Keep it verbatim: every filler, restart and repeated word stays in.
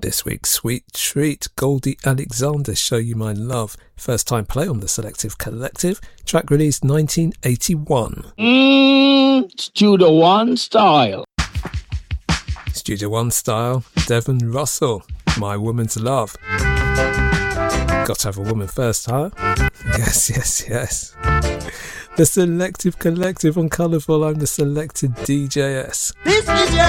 This week's sweet treat, Goldie Alexander, Show You My Love. First time play on the Selective Collective. Track released nineteen eighty-one. Mmm, Studio One style. Studio One style, Devon Russell, My Woman's Love. Got to have a woman first, huh? Yes, yes, yes. The Selective Collective on Colourful. I'm the Selected D J S. This is your